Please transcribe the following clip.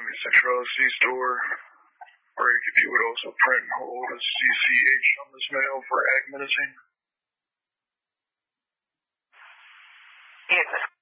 Central C store. Or if you would also print and hold a CCH on this mail for ag menacing. Yes,